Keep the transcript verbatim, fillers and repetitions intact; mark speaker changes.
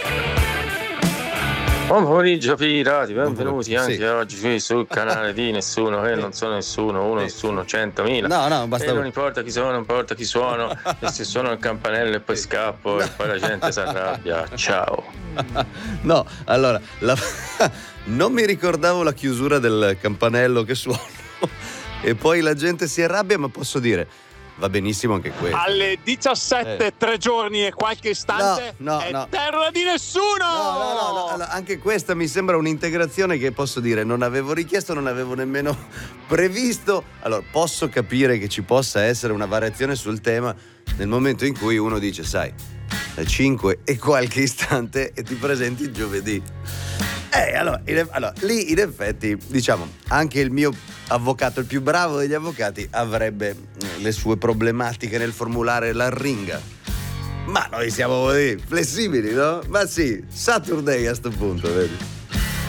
Speaker 1: Buon pomeriggio pirati, benvenuti
Speaker 2: Sì.
Speaker 1: anche oggi qui sul canale di nessuno che non sono nessuno, uno nessuno, centomila.
Speaker 2: No, no, basta
Speaker 1: E non
Speaker 2: uno.
Speaker 1: importa chi sono, non importa chi suono, e se suono il campanello e poi scappo e poi la gente si arrabbia. Ciao.
Speaker 2: No, allora, la- non mi ricordavo la chiusura del campanello che suono e poi la gente si arrabbia, ma posso dire, va benissimo anche questo.
Speaker 3: Alle diciassette,
Speaker 2: Eh.
Speaker 3: tre giorni e qualche istante
Speaker 2: No, no,
Speaker 3: è
Speaker 2: no.
Speaker 3: terra di nessuno!
Speaker 2: No, no, no, no, allora, anche questa mi sembra un'integrazione che posso dire non avevo richiesto, non avevo nemmeno previsto. Allora, posso capire che ci possa essere una variazione sul tema nel momento in cui uno dice, sai, da cinque e qualche istante e ti presenti il giovedì. Eh, allora, in, allora, lì in effetti, diciamo, anche il mio avvocato, il più bravo degli avvocati, avrebbe le sue problematiche nel formulare l'arringa. Ma noi siamo così, flessibili, no? Ma sì, Saturday a sto punto, vedi?